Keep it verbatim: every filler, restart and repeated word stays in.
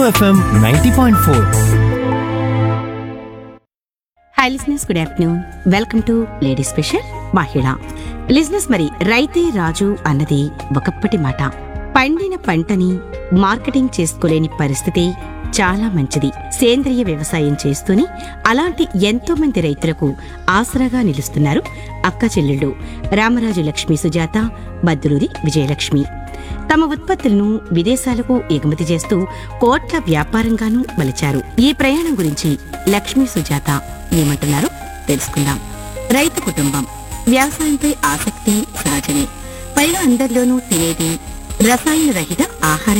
FM ninety point four. High listeners, good afternoon. Welcome to lady special మహిళ. Listeners, మరి రైతే రాజు అన్నది ఒకప్పటి మాట. పండిన పంటని మార్కెటింగ్ చేసుకోలేని పరిస్థితి చాలా మంచిది. సేంద్రియ వ్యవసాయం చేస్తూనే అలాంటి ఎంతో మంది రైతులకు ఆసరాగా నిలుస్తున్నారు అక్క చెల్లెళ్ళు రామరాజు లక్ష్మీ సుజాత, బద్రూరి విజయలక్ష్మి. తమ ఉత్పత్తులను విదేశాలకు ఎగుమతి చేస్తూ కోట్ల వ్యాపారంగానూ మలిచారు. ఈ ప్రయాణం గురించి లక్ష్మీ సుజాత ఏమంటున్నారో తెలుసుకుందాం. రైతు కుటుంబం, వ్యవసాయంపై ఆసక్తి సహజమే. పైగా అందరిలోనూ తినేది రసాయన రహిత ఆహారం